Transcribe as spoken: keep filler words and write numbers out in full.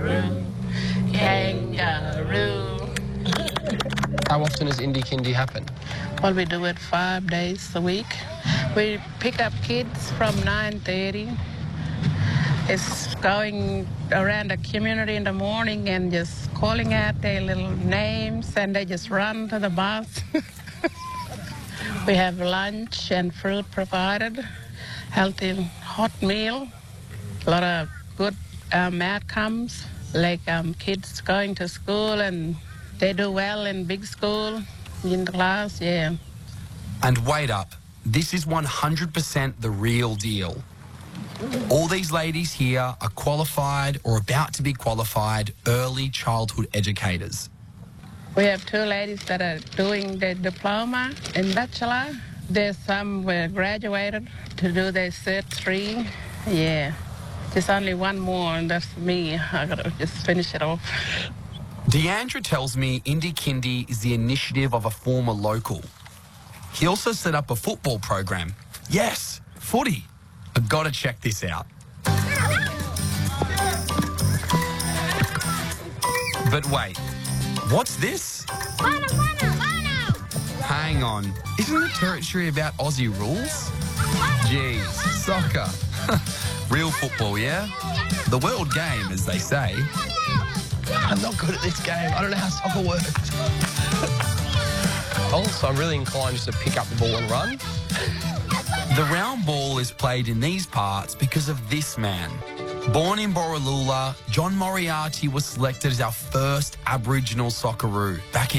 kangaroo, kangaroo. How often does Indie Kindy happen? Well, we do it five days a week. We pick up kids from nine thirty. It's going around the community in the morning and just calling out their little names, and they just run to the bus. We have lunch and fruit provided, healthy hot meal, a lot of good um, outcomes, like um, kids going to school and they do well in big school, in the class, yeah. And wait up, this is one hundred percent the real deal. All these ladies here are qualified or about to be qualified early childhood educators. We have two ladies that are doing the diploma and bachelor. There's some were graduated to do their cert three. Yeah, there's only one more, and that's me. I gotta just finish it off. Deandra tells me Indie Kindy is the initiative of a former local. He also set up a football program. Yes, footy. I've got to check this out. But wait, what's this? Bono, Bono, Bono! Hang on, isn't the territory about Aussie rules? Geez, soccer. Real football, yeah? The world game, as they say. I'm not good at this game. I don't know how soccer works. Also, I'm really inclined just to pick up the ball and run. The round ball is played in these parts because of this man. Born in Borroloola, John Moriarty was selected as our first Aboriginal Socceroo back in